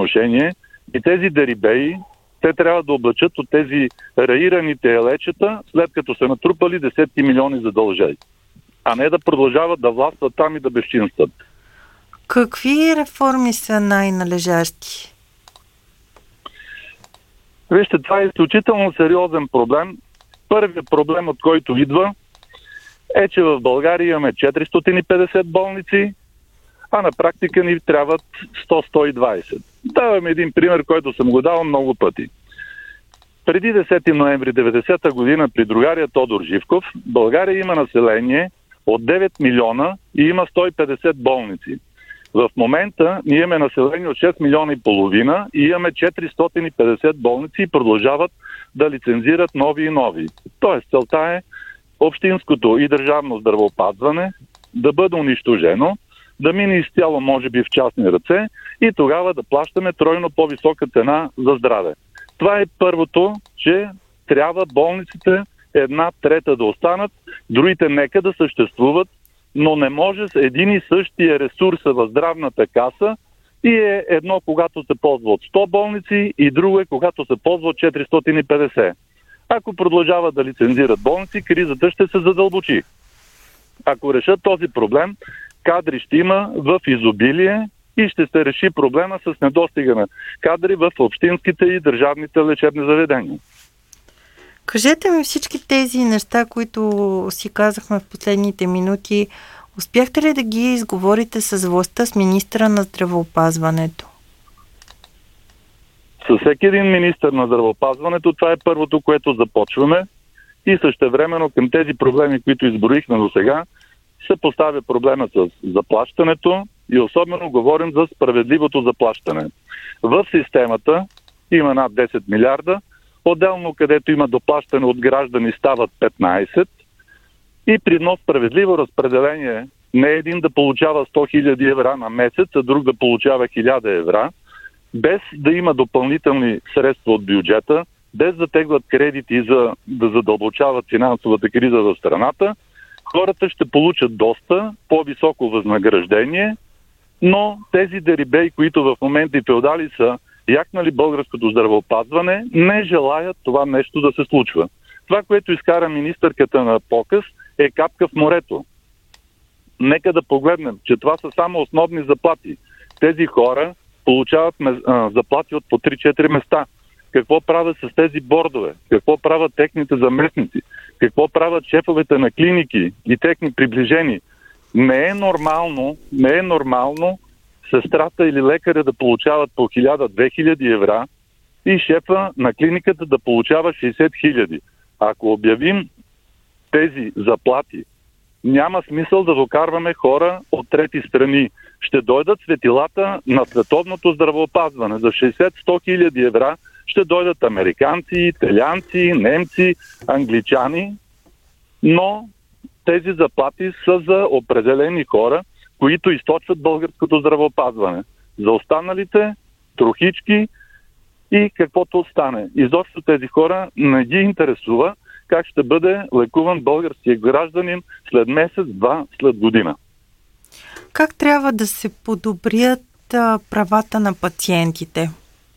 отношение и тези дерибеи, те трябва да облачат от тези раираните елечета, след като са натрупали десетки милиони задължения, а не да продължават да властват там и да безчинстват. Какви реформи са най-належащи? Вижте, това е изключително сериозен проблем. Първият проблем, от който идва, е, че в България имаме 450 болници, а на практика ни трябват 100-120. Давам един пример, който съм го давал много пъти. Преди 10 ноември 1990 година при другаря Тодор Живков, България има население от 9 милиона и има 150 болници. В момента ние имаме население от 6 милиона и половина и имаме 450 болници и продължават да лицензират нови и нови. Тоест, целта е общинското и държавно здравеопазване да бъде унищожено, да мине изцяло, може би, в частни ръце и тогава да плащаме тройно по-висока цена за здраве. Това е първото, че трябва болниците 1/3 да останат, другите нека да съществуват, но не може с един и същия ресурс в здравната каса и е едно, когато се ползва от 100 болници и друго е, когато се ползва от 450. Ако продължават да лицензират болници, кризата ще се задълбочи. Ако решат този проблем, кадри ще има в изобилие и ще се реши проблема с недостига на кадри в общинските и държавните лечебни заведения. Кажете ми всички тези неща, които си казахме в последните минути, успяхте ли да ги изговорите с властта, с министъра на здравеопазването? Със всеки един министър на здравеопазването това е първото, което започваме и същевременно към тези проблеми, които изброихме до сега, се поставя проблема с заплащането и особено говорим за справедливото заплащане. В системата има над 10 милиарда, отделно където има доплащане от граждани стават 15 и при едно справедливо разпределение не един да получава 100 000 евро на месец, а друг да получава 1000 евро, без да има допълнителни средства от бюджета, без да теглят кредити за да задълбочават финансовата криза в страната, хората ще получат доста по-високо възнаграждение, но тези дерибеи, които в момента и феодали са якнали българското здравеопазване, не желаят това нещо да се случва. Това, което изкара министърката на показ, е капка в морето. Нека да погледнем, че това са само основни заплати. Тези хора получават заплати от по 3-4 места. Какво правят с тези бордове? Какво правят техните заместници? Какво правят шефовете на клиники и техни приближени? Не е нормално сестрата или лекаря да получават по 1000-2000 евро и шефа на клиниката да получава 60 000. Ако обявим тези заплати, няма смисъл да докарваме хора от трети страни. Ще дойдат светилата на световното здравеопазване. За 60-100 000 евро ще дойдат американци, италианци, немци, англичани, но тези заплати са за определени хора, които източват българското здравеопазване. За останалите трохички и каквото стане. Изобщо тези хора не ги интересува как ще бъде лекуван българския гражданин след месец, два, след година. Как трябва да се подобрят правата на пациентите?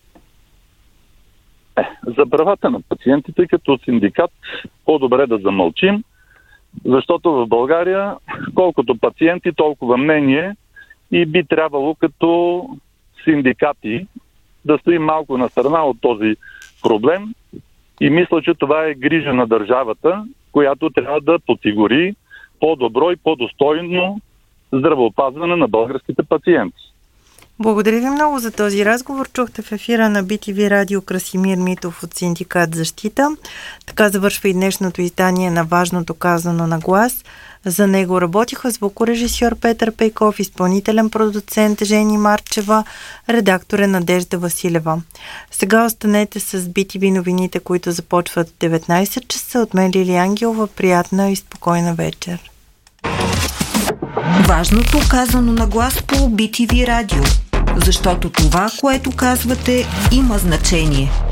За правата на пациентите като синдикат по-добре да замълчим, защото в България колкото пациенти, толкова мнение и би трябвало като синдикати да стоим малко на страна от този проблем и мисля, че това е грижа на държавата, която трябва да подсигури по-добро и по-достойно здравеопазване на българските пациенти. Благодаря ви много за този разговор. Чухте в ефира на BTV Радио Красимир Митов от Синдикат Защита. Така завършва и днешното издание на Важното казано на глас. За него работиха звукорежисьор Петър Пейков, изпълнителен продуцент Жени Марчева, редактор Надежда Василева. Сега останете с BTV новините, които започват в 19 часа. От мен Лили Ангелова. Приятна и спокойна вечер. Важното казано на глас по BTV Радио. Защото това, което казвате, има значение.